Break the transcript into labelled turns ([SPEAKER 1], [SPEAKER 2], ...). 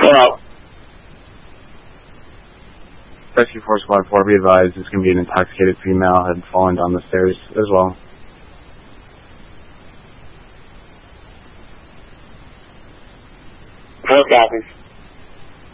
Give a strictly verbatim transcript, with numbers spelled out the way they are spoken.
[SPEAKER 1] Going out.
[SPEAKER 2] Rescue four Squad four, be advised, this can be an intoxicated female, had fallen down the stairs as well.
[SPEAKER 1] Four copies.